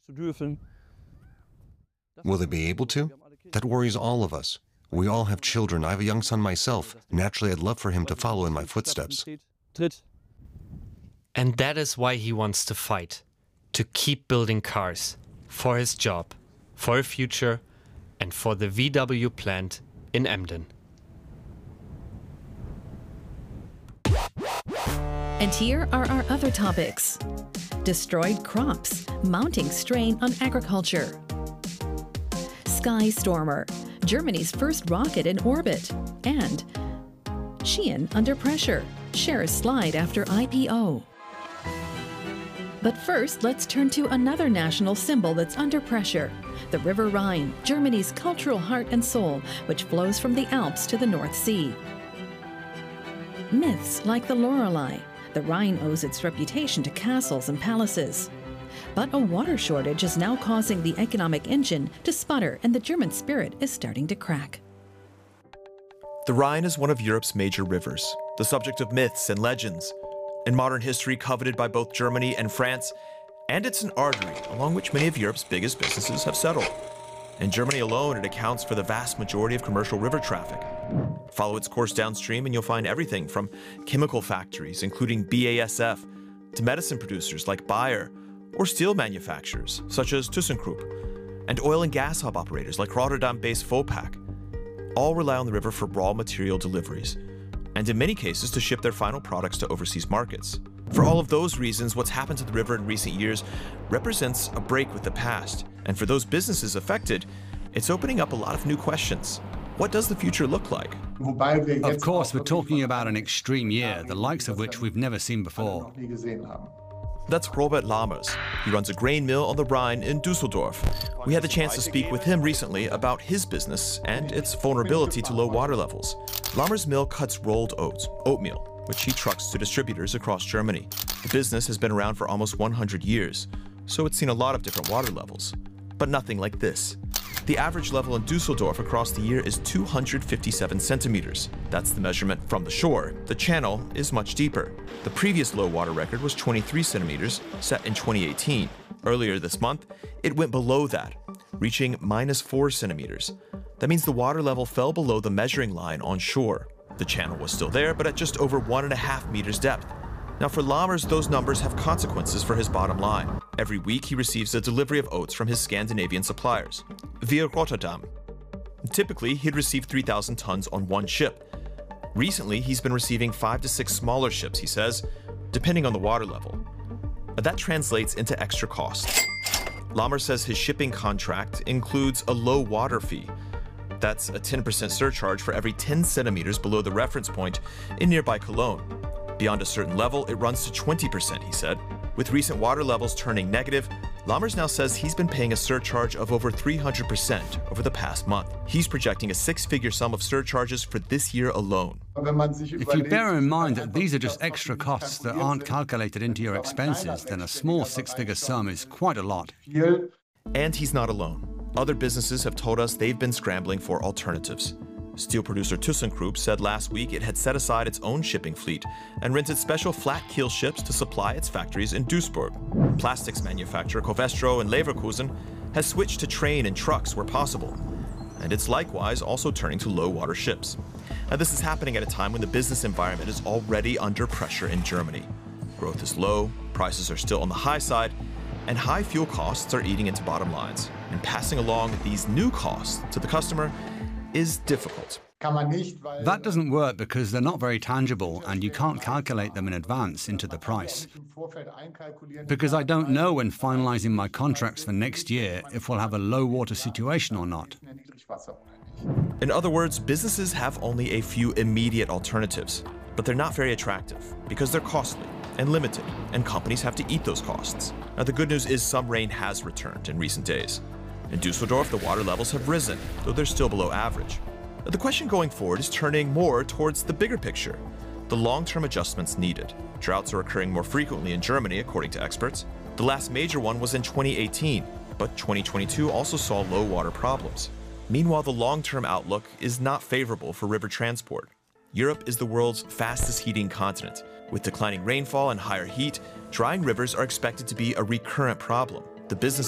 Will they be able to? That worries all of us. We all have children. I have a young son myself. Naturally, I'd love for him to follow in my footsteps. And that is why he wants to fight. To keep building cars. For his job. For a future. And for the VW plant in Emden. And here are our other topics. Destroyed crops, mounting strain on agriculture. Skystormer, Germany's first rocket in orbit. And Shein under pressure, shares slide after IPO. But first, let's turn to another national symbol that's under pressure. The River Rhine, Germany's cultural heart and soul, which flows from the Alps to the North Sea. Myths like the Lorelei. The Rhine owes its reputation to castles and palaces. But a water shortage is now causing the economic engine to sputter, and the German spirit is starting to crack. The Rhine is one of Europe's major rivers, the subject of myths and legends. In modern history, coveted by both Germany and France, and it's an artery along which many of Europe's biggest businesses have settled. In Germany alone, it accounts for the vast majority of commercial river traffic. Follow its course downstream and you'll find everything from chemical factories, including BASF, to medicine producers like Bayer, or steel manufacturers such as ThyssenKrupp, and oil and gas hub operators like Rotterdam-based Vopak. All rely on the river for raw material deliveries, and in many cases to ship their final products to overseas markets. For all of those reasons, what's happened to the river in recent years represents a break with the past. And for those businesses affected, it's opening up a lot of new questions. What does the future look like? Of course, we're talking about an extreme year, the likes of which we've never seen before. That's Robert Lammers. He runs a grain mill on the Rhine in Düsseldorf. We had the chance to speak with him recently about his business and its vulnerability to low water levels. Lammers' mill cuts rolled oats, oatmeal, which he trucks to distributors across Germany. The business has been around for almost 100 years, so it's seen a lot of different water levels. But nothing like this. The average level in Düsseldorf across the year is 257 centimeters. That's the measurement from the shore. The channel is much deeper. The previous low water record was 23 centimeters, set in 2018. Earlier this month, it went below that, reaching -4 centimeters. That means the water level fell below the measuring line on shore. The channel was still there, but at just over 1.5 meters depth. Now for Lammers, those numbers have consequences for his bottom line. Every week he receives a delivery of oats from his Scandinavian suppliers, via Rotterdam. Typically, he'd receive 3,000 tons on one ship. Recently, he's been receiving 5 to 6 smaller ships, he says, depending on the water level. That translates into extra costs. Lammers says his shipping contract includes a low water fee. That's a 10% surcharge for every 10 centimeters below the reference point in nearby Cologne. Beyond a certain level, it runs to 20%, he said. With recent water levels turning negative, Lammers now says he's been paying a surcharge of over 300% over the past month. He's projecting a 6-figure sum of surcharges for this year alone. If you bear in mind that these are just extra costs that aren't calculated into your expenses, then a small 6-figure sum is quite a lot. And he's not alone. Other businesses have told us they've been scrambling for alternatives. Steel producer ThyssenKrupp said last week it had set aside its own shipping fleet and rented special flat keel ships to supply its factories in Duisburg. Plastics manufacturer Covestro in Leverkusen has switched to train and trucks where possible. And it's likewise also turning to low water ships. Now this is happening at a time when the business environment is already under pressure in Germany. Growth is low, prices are still on the high side, and high fuel costs are eating into bottom lines. And passing along these new costs to the customer is difficult. That doesn't work because they're not very tangible and you can't calculate them in advance into the price. Because I don't know when finalizing my contracts for next year if we'll have a low water situation or not. In other words, businesses have only a few immediate alternatives, but they're not very attractive because they're costly and limited, and companies have to eat those costs. Now the good news is some rain has returned in recent days. In Düsseldorf, the water levels have risen, though they're still below average. The question going forward is turning more towards the bigger picture, the long-term adjustments needed. Droughts are occurring more frequently in Germany, according to experts. The last major one was in 2018, but 2022 also saw low water problems. Meanwhile, the long-term outlook is not favorable for river transport. Europe is the world's fastest heating continent. With declining rainfall and higher heat, drying rivers are expected to be a recurrent problem. The business